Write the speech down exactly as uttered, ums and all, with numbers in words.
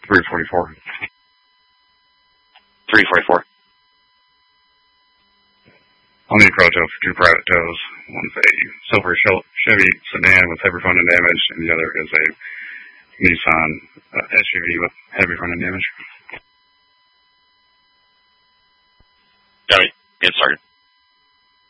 three forty-four. three forty-four. On the approach of two private tows. One's a silver Chevy sedan with heavy front end damage, and the other is a Nissan uh, S U V with heavy front end damage.